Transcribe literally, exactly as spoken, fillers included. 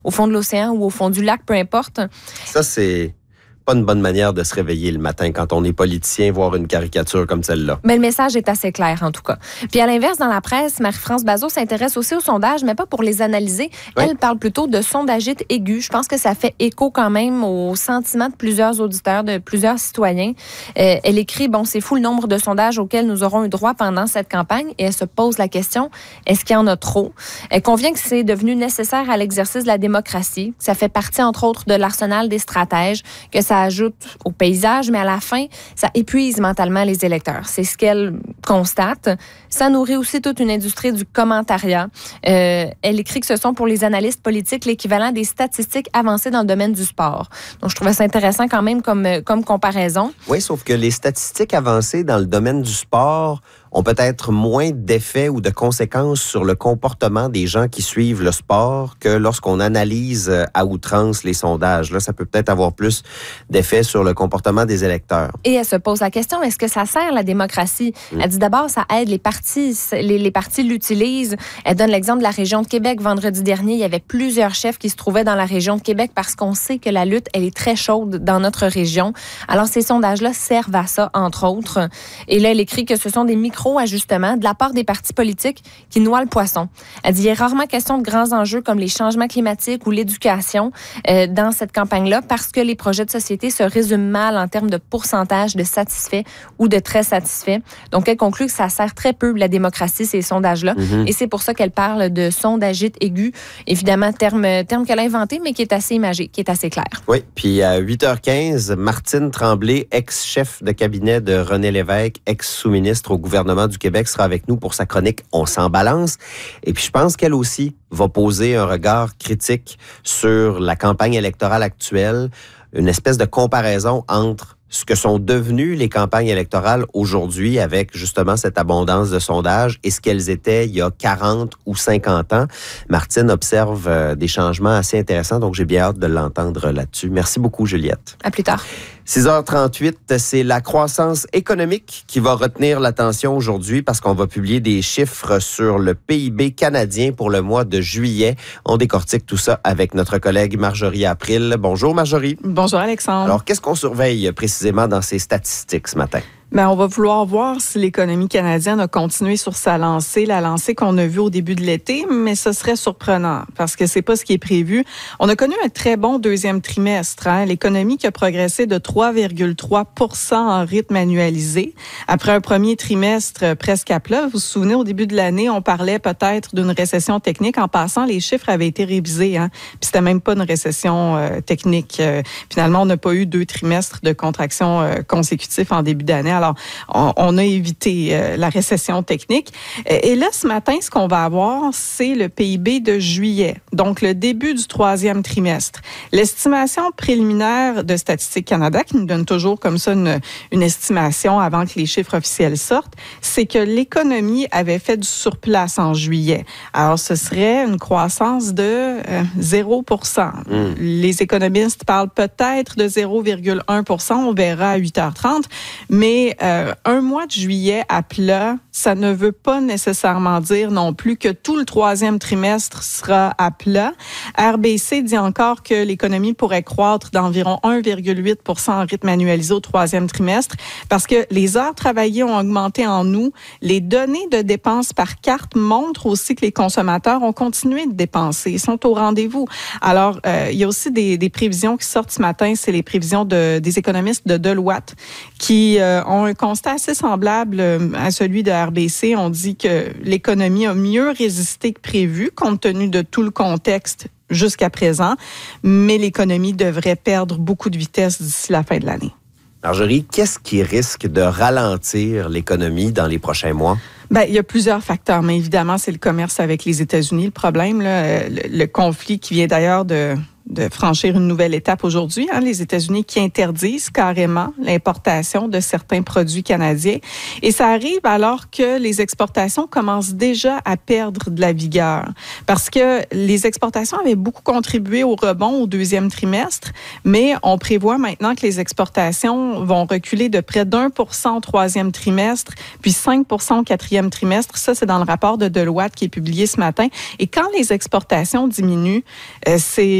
au fond de l'océan ou au fond du lac, peu importe. Ça, c'est pas une bonne manière de se réveiller le matin quand on est politicien, voir une caricature comme celle-là. Mais le message est assez clair, en tout cas. Puis à l'inverse, dans la presse, Marie-France Bazot s'intéresse aussi aux sondages, mais pas pour les analyser. Oui. Elle parle plutôt de sondagite aigu. Je pense que ça fait écho quand même aux sentiments de plusieurs auditeurs, de plusieurs citoyens. Euh, elle écrit, bon, c'est fou le nombre de sondages auxquels nous aurons eu droit pendant cette campagne. Et elle se pose la question, est-ce qu'il y en a trop? Elle convient que c'est devenu nécessaire à l'exercice de la démocratie. Ça fait partie, entre autres, de l'arsenal des stratèges, que ça ajoute au paysage, mais à la fin, ça épuise mentalement les électeurs. C'est ce qu'elle constate. Ça nourrit aussi toute une industrie du commentariat. Euh, elle écrit que ce sont pour les analystes politiques l'équivalent des statistiques avancées dans le domaine du sport. Donc, je trouvais ça intéressant quand même comme, comme comparaison. Oui, sauf que les statistiques avancées dans le domaine du sport ont peut-être moins d'effets ou de conséquences sur le comportement des gens qui suivent le sport que lorsqu'on analyse à outrance les sondages. Là, ça peut peut-être avoir plus d'effets sur le comportement des électeurs. Et elle se pose la question, est-ce que ça sert la démocratie? Mmh. Elle dit d'abord, ça aide les partis. Les, les partis l'utilisent. Elle donne l'exemple de la région de Québec. Vendredi dernier, il y avait plusieurs chefs qui se trouvaient dans la région de Québec parce qu'on sait que la lutte, elle est très chaude dans notre région. Alors, ces sondages-là servent à ça, entre autres. Et là, elle écrit que ce sont des micro ajustement de la part des partis politiques qui noient le poisson. Elle dit qu'il est rarement question de grands enjeux comme les changements climatiques ou l'éducation euh, dans cette campagne-là parce que les projets de société se résument mal en termes de pourcentage de satisfaits ou de très satisfaits. Donc, elle conclut que ça sert très peu la démocratie, ces sondages-là. Mm-hmm. Et c'est pour ça qu'elle parle de sondagite aigu. Évidemment, terme, terme qu'elle a inventé, mais qui est assez imagé, qui est assez clair. Oui, puis à huit heures quinze, Martine Tremblay, ex-chef de cabinet de René Lévesque, ex-sous-ministre au gouvernement du Québec, sera avec nous pour sa chronique « On s'en balance ». Et puis, je pense qu'elle aussi va poser un regard critique sur la campagne électorale actuelle, une espèce de comparaison entre ce que sont devenues les campagnes électorales aujourd'hui avec justement cette abondance de sondages et ce qu'elles étaient il y a quarante ou cinquante ans. Martine observe euh, des changements assez intéressants, donc j'ai bien hâte de l'entendre là-dessus. Merci beaucoup, Juliette. À plus tard. six heures trente-huit, c'est la croissance économique qui va retenir l'attention aujourd'hui parce qu'on va publier des chiffres sur le P I B canadien pour le mois de juillet. On décortique tout ça avec notre collègue Marjorie April. Bonjour Marjorie. Bonjour Alexandre. Alors, qu'est-ce qu'on surveille précisément dans ces statistiques ce matin? Bien, on va vouloir voir si l'économie canadienne a continué sur sa lancée, la lancée qu'on a vue au début de l'été, mais ce serait surprenant parce que c'est pas ce qui est prévu. On a connu un très bon deuxième trimestre. Hein? L'économie qui a progressé de trois virgule trois pour cent en rythme annualisé. Après un premier trimestre presque à plat, vous vous souvenez, au début de l'année, on parlait peut-être d'une récession technique. En passant, les chiffres avaient été révisés. Hein? Puis c'était même pas une récession euh, technique. Euh, finalement, on n'a pas eu deux trimestres de contraction euh, consécutifs en début d'année. Alors, on, on a évité euh, la récession technique. Et là, ce matin, ce qu'on va avoir, c'est le P I B de juillet, donc le début du troisième trimestre. L'estimation préliminaire de Statistique Canada, qui nous donne toujours comme ça une, une estimation avant que les chiffres officiels sortent, c'est que l'économie avait fait du surplace en juillet. Alors, ce serait une croissance de euh, zéro pour cent. Mmh. Les économistes parlent peut-être de zéro virgule un pour cent, on verra à huit heures trente, mais Euh, un mois de juillet à plat, ça ne veut pas nécessairement dire non plus que tout le troisième trimestre sera à plat. R B C dit encore que l'économie pourrait croître d'environ un virgule huit pour cent en rythme annualisé au troisième trimestre parce que les heures travaillées ont augmenté en août. Les données de dépenses par carte montrent aussi que les consommateurs ont continué de dépenser. Ils sont au rendez-vous. Alors, euh, il y a aussi des, des prévisions qui sortent ce matin. C'est les prévisions de, des économistes de Deloitte qui euh, ont un constat assez semblable à celui de R B C. On dit que l'économie a mieux résisté que prévu, compte tenu de tout le contexte jusqu'à présent, mais l'économie devrait perdre beaucoup de vitesse d'ici la fin de l'année. Marjorie, qu'est-ce qui risque de ralentir l'économie dans les prochains mois? Ben, il y a plusieurs facteurs, mais évidemment, c'est le commerce avec les États-Unis. Le problème, là, le, le conflit qui vient d'ailleurs de de franchir une nouvelle étape aujourd'hui. Hein, les États-Unis qui interdisent carrément l'importation de certains produits canadiens. Et ça arrive alors que les exportations commencent déjà à perdre de la vigueur. Parce que les exportations avaient beaucoup contribué au rebond au deuxième trimestre, mais on prévoit maintenant que les exportations vont reculer de près d'un pour cent au troisième trimestre, puis cinq pour cent au quatrième trimestre. Ça, c'est dans le rapport de Deloitte qui est publié ce matin. Et quand les exportations diminuent, euh, c'est